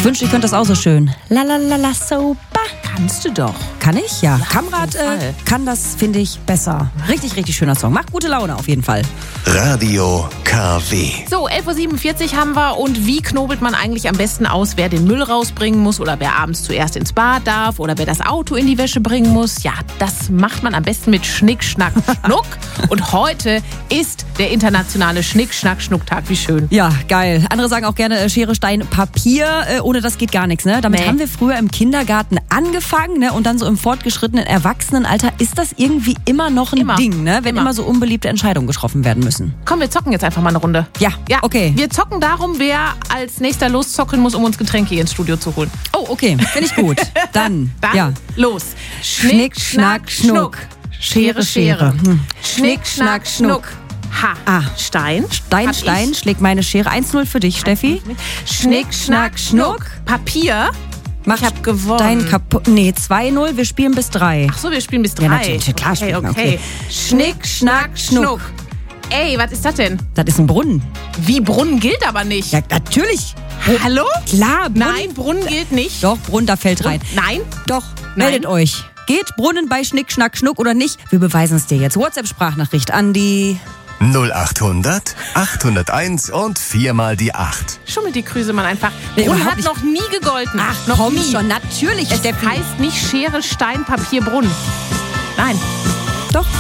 Ich wünschte, ich könnte das auch so schön. La la la la super. Kannst du doch. Kann ich? Ja. Kamrat jeden Fall. kann das, finde ich, besser. Richtig, richtig schöner Song. Macht gute Laune auf jeden Fall. Radio KW. So, 11.47 Uhr haben wir. Und wie knobelt man eigentlich am besten aus, wer den Müll rausbringen muss oder wer abends zuerst ins Bad darf oder wer das Auto in die Wäsche bringen muss? Ja, das macht man am besten mit Schnick, Schnack, Schnuck. Und heute ist der internationale Schnick, Schnack, Schnuck-Tag. Wie schön. Ja, geil. Andere sagen auch gerne Schere, Stein, Papier. Ohne das geht gar nichts, ne? Damit haben wir früher im Kindergarten angefangen, ne? Und dann so im fortgeschrittenen Erwachsenenalter ist das irgendwie immer noch ein Ding, ne? Wenn immer so unbeliebte Entscheidungen getroffen werden müssen. Komm, wir zocken jetzt einfach mal eine Runde. Ja, okay. Wir zocken darum, wer als nächster loszocken muss, um uns Getränke hier ins Studio zu holen. Oh, okay. Finde ich gut. Dann los. Schnick, Schnack, Schnuck. Schere, Schere. Schnick, Schnack, Schnuck. Stein. Stein schlägt meine Schere. 1-0 für dich, Steffi. Schnick, Schnack, Schnuck. Papier. Ich hab gewonnen. Dein kaputt. Nee, 2-0. Wir spielen bis 3. Ach so, wir spielen bis 3. Ja, natürlich. Klar, okay. Schnick, Schnack, Schnuck. Ey, was ist das denn? Das ist ein Brunnen. Wie? Brunnen gilt aber nicht. Ja, natürlich. Hallo? Klar, Brunnen. Nein, Brunnen gilt nicht. Doch, Brunnen, da fällt rein. Nein. Doch, meldet euch. Geht Brunnen bei Schnick, Schnack, Schnuck oder nicht? Wir beweisen es dir jetzt. WhatsApp-Sprachnachricht an die 0800 801 und 4 mal die 8. Schummelt die Krüsemann einfach. Nee, Brunnen überhaupt hat noch nie gegolten. Ach, noch komm nie. schon, natürlich, Es Steffi. heißt nicht Schere, Stein, Papier, Brunnen. Nein. Doch.